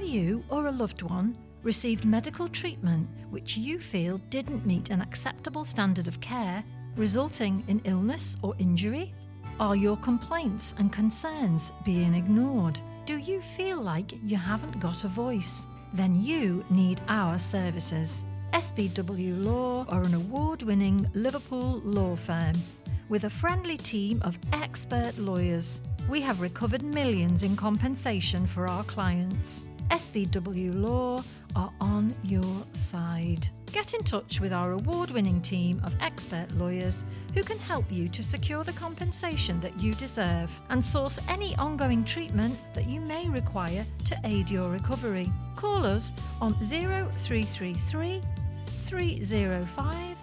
Have you or a loved one received medical treatment which you feel didn't meet an acceptable standard of care, resulting in illness or injury? Are your complaints and concerns being ignored? Do you feel like you haven't got a voice? Then you need our services. SBW Law are an award-winning Liverpool law firm with a friendly team of expert lawyers. We have recovered millions in compensation for our clients. SBW Law are on your side. Get in touch with our award-winning team of expert lawyers who can help you to secure the compensation that you deserve and source any ongoing treatment that you may require to aid your recovery. Call us on 0333 305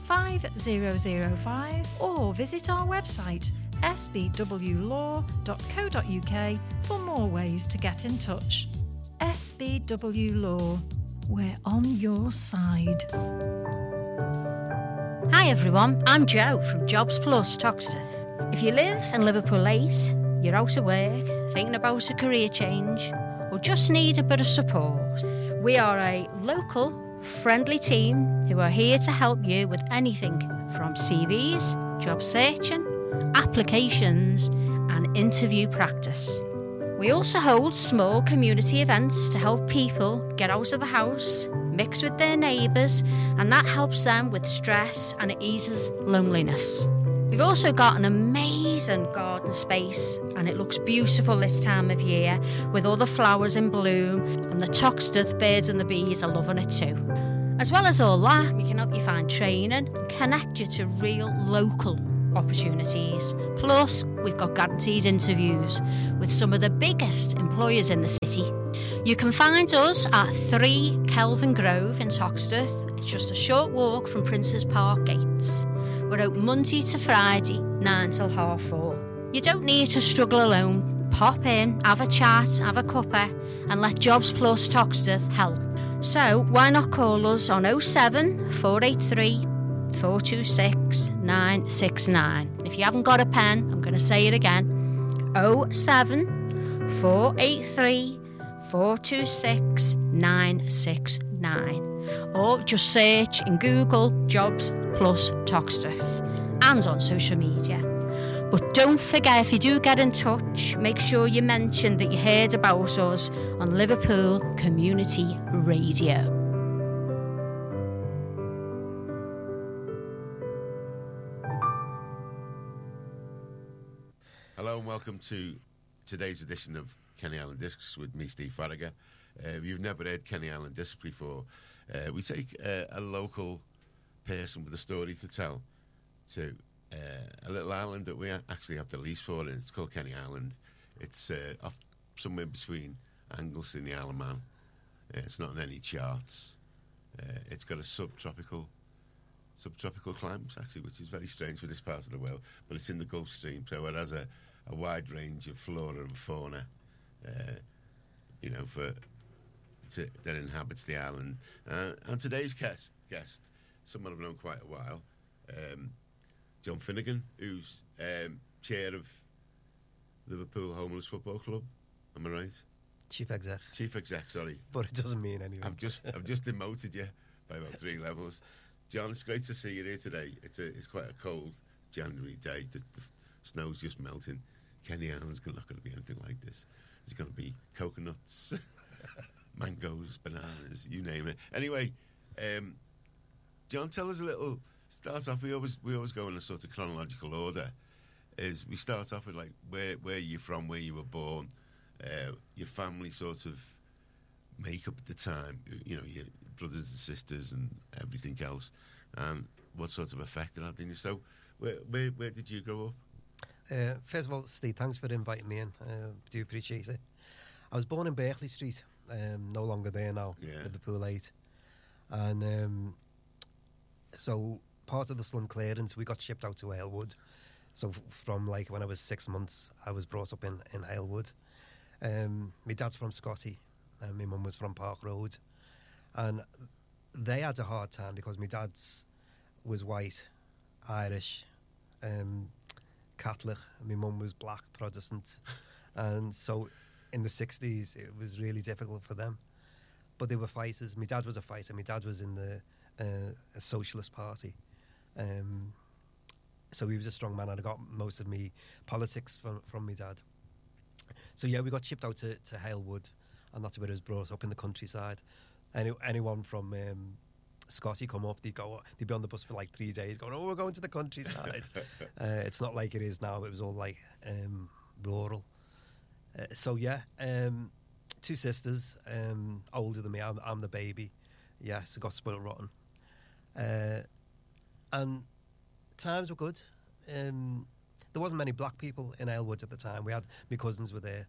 5005 or visit our website sbwlaw.co.uk for more ways to get in touch. SBW Law, we're on your side. Hi everyone, I'm Jo from Jobs Plus Toxteth. If you live in Liverpool 8, you're out of work, thinking about a career change, or just need a bit of support, we are a local, friendly team who are here to help you with anything from CVs, job searching, applications and interview practice. We also hold small community events to help people get out of the house, mix with their neighbours, and that helps them with stress and it eases loneliness. We've also got an amazing garden space and it looks beautiful this time of year with all the flowers in bloom, and the Toxteth birds and the bees are loving it too. As well as all that, we can help you find training and connect you to real local opportunities. Plus, we've got guaranteed interviews with some of the biggest employers in the city. You can find us at 3 Kelvin Grove in Toxteth. It's just a short walk from Princes Park gates. We're open Monday to Friday, 9 till 4:30. You don't need to struggle alone. Pop in, have a chat, have a cuppa, and let Jobs Plus Toxteth help. So why not call us on 07 483 426 969. If you haven't got a pen, I'm going to say it again. 07 483 426 969. Or just search in Google Jobs Plus Toxteth and on social media. But don't forget, if you do get in touch, make sure you mention that you heard about us on Liverpool Community Radio. Hello and welcome to today's edition of Kenny Island Discs with me, Steve Farragher. If you've never heard Kenny Island Discs before, we take a local person with a story to tell to a little island that we actually have the lease for, and it's called Kenny Island. It's off somewhere between Anglesey and the Isle of Man. It's not in any charts. It's got a subtropical climate, actually, which is very strange for this part of the world, but it's in the Gulf Stream, so it has a wide range of flora and fauna, that inhabits the island. And today's guest, someone I've known quite a while, John Finnegan, who's chair of Liverpool Homeless Football Club. Am I right? Chief exec, sorry. But it doesn't mean anything. I've just demoted you by about 3 levels. John, it's great to see you here today. It's quite a cold January day. The snow's just melting. Kenny Island's not going to be anything like this. There's going to be coconuts, mangoes, bananas, you name it. Anyway, John, tell us a little. Start off. We always go in a sort of chronological order. Is we start off with like where you're from, where you were born, your family sort of makeup at the time. You know, your brothers and sisters and everything else, and what sort of effect it had on you. So, where did you grow up? First of all, Steve, thanks for inviting me in. Do appreciate it. I was born in Berkeley Street, no longer there now, Liverpool 8. And so part of the slum clearance, we got shipped out to Halewood. So from like when I was 6 months, I was brought up in Halewood. My dad's from Scotty, and my mum was from Park Road. And they had a hard time because my dad was white, Irish, Catholic, and my mum was black, Protestant. And so in the 60s, it was really difficult for them. But they were fighters. My dad was a fighter. My dad was in the a Socialist Party. So he was a strong man, and I got most of me politics from my dad. So yeah, we got shipped out to Halewood, and that's where I was brought up in the countryside. Anyone from Scotty come up, they'd be on the bus for like 3 days going, oh, we're going to the countryside. It's not like it is now. It was all like rural. So yeah, 2 sisters, older than me. I'm the baby. Yes, I got spoiled rotten. And times were good. There wasn't many black people in Halewood at the time. My cousins were there.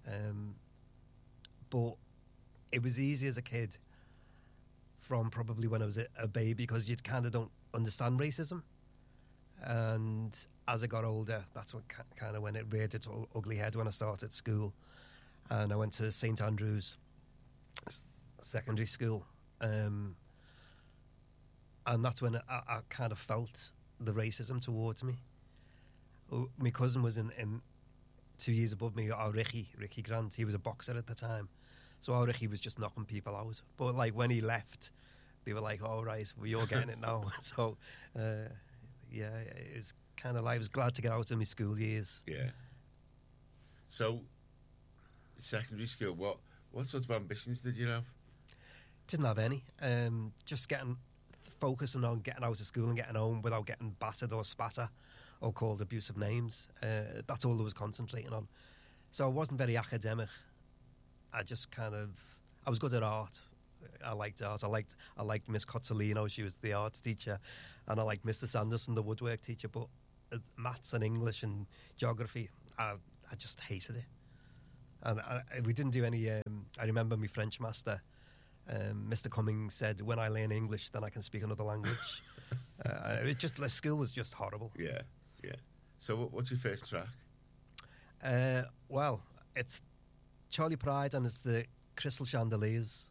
But it was easy as a kid from probably when I was a baby, because you kind of don't understand racism. And as I got older, that's what kind of when it reared its ugly head when I started school. And I went to St Andrews Secondary School. And that's when I kind of felt the racism towards me. My cousin was in 2 years above me, our Ricky Grant. He was a boxer at the time. So our Ricky was just knocking people out. But like when he left, they were like, "Oh right, well, you're getting it now." So yeah, it was kind of like I was glad to get out of my school years. Yeah. So secondary school, what sort of ambitions did you have? Didn't have any. Just focusing on getting out of school and getting home without getting battered or spatter or called abusive names. That's all I was concentrating on. So I wasn't very academic. I was good at art. I liked art. I liked Miss Cozzolino. She was the arts teacher, and I liked Mr. Sanderson, the woodwork teacher. But maths and English and geography, I just hated it. And we didn't do any. I remember my French master, Mr. Cummings, said, "When I learn English, then I can speak another language." The school was just horrible. Yeah. So what's your first track? Well, it's Charlie Pride, and it's the Crystal Chandeliers.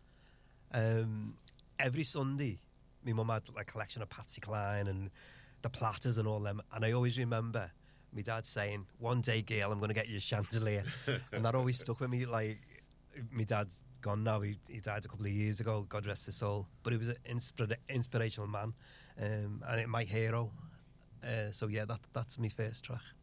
Every Sunday, my mum had a collection of Patsy Cline and the Platters and all them, and I always remember my dad saying, "One day, girl, I'm going to get you a chandelier." And that always stuck with me. Like, my dad's gone now. He died a couple of years ago, God rest his soul. But he was an inspirational man, and my hero. So yeah, that's my first track.